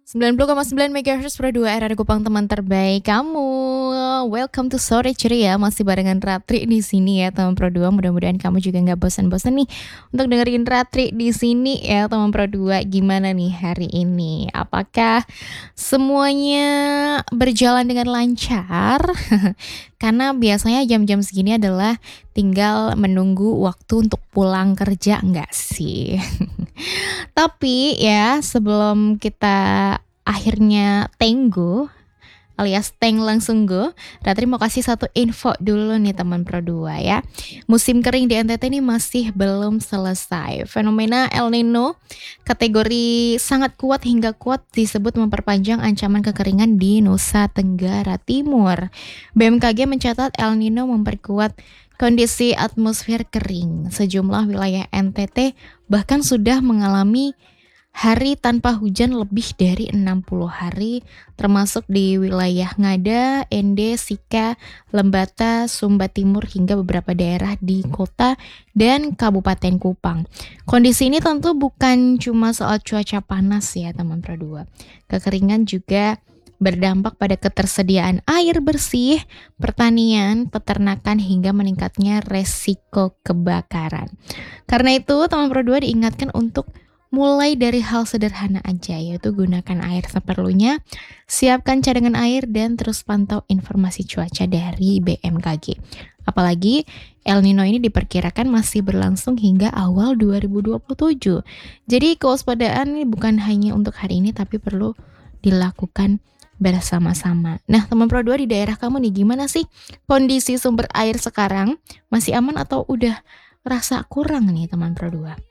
90,9 MHz Pro 2 RRI Kupang, teman terbaik kamu. Welcome to Sore Ceria, masih barengan Ratri di sini ya teman Pro 2. Mudah-mudahan kamu juga nggak bosan-bosan nih untuk dengerin Ratri di sini ya teman Pro 2. Gimana nih hari ini? Apakah semuanya berjalan dengan lancar? Karena biasanya jam-jam segini adalah tinggal menunggu waktu untuk pulang kerja, enggak sih? Tapi ya sebelum kita akhirnya tenggo alias teng langsung go, Ratri mau kasih satu info dulu nih teman Pro 2 ya. Musim kering di NTT ini masih belum selesai. Fenomena El Nino kategori sangat kuat hingga kuat disebut memperpanjang ancaman kekeringan di Nusa Tenggara Timur. BMKG mencatat El Nino memperkuat kondisi atmosfer kering. Sejumlah wilayah NTT bahkan sudah mengalami hari tanpa hujan lebih dari 60 hari, termasuk di wilayah Ngada, Ende, Sika, Lembata, Sumba Timur hingga beberapa daerah di kota dan Kabupaten Kupang. Kondisi ini tentu bukan cuma soal cuaca panas ya teman Pro 2. Kekeringan juga berdampak pada ketersediaan air bersih, pertanian, peternakan hingga meningkatnya resiko kebakaran. Karena itu teman Pro 2 diingatkan untuk mulai dari hal sederhana aja, yaitu gunakan air seperlunya, siapkan cadangan air, dan terus pantau informasi cuaca dari BMKG. Apalagi El Nino ini diperkirakan masih berlangsung hingga awal 2027. Jadi kewaspadaan ini bukan hanya untuk hari ini, tapi perlu dilakukan bersama-sama. Nah, teman Pro 2 di daerah kamu nih, gimana sih kondisi sumber air sekarang? Masih aman atau udah rasa kurang nih teman Pro 2?